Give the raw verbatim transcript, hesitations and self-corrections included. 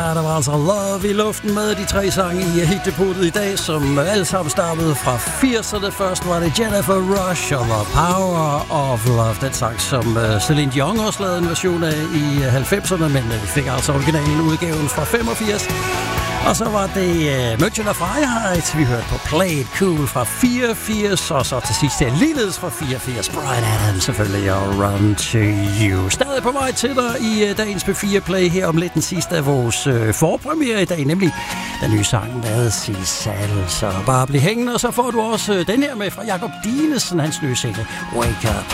Ja, der var altså Love i luften med de tre sange i hitdeputet i dag, som alle sammen startede fra firserne. Først var det Jennifer Rush og The Power of Love, den sang, som Celine Dion også lavede en version af i halvfemserne, men vi fik altså originalen udgaven fra femogfirs. Og så var det uh, München og Freiheit, vi hørte på Play It Cool fra fireogfirs, og så til sidst det ligeledes fra fireogfirs, Bryan Adams selvfølgelig, og Run To You. Stadig på vej til dig i uh, dagens P fire Play her om lidt den sidste af vores uh, forpremiere i dag, nemlig den nye sang med Sissal. Så bare bliv hængende, og så får du også uh, den her med fra Jakob Dinesen, hans nye single, Wake Up.